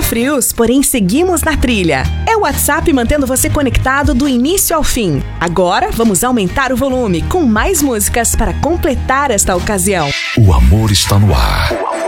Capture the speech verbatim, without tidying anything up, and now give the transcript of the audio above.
frios, porém seguimos na trilha. É o WhatsApp mantendo você conectado do início ao fim. Agora vamos aumentar o volume com mais músicas para completar esta ocasião. O amor está no ar.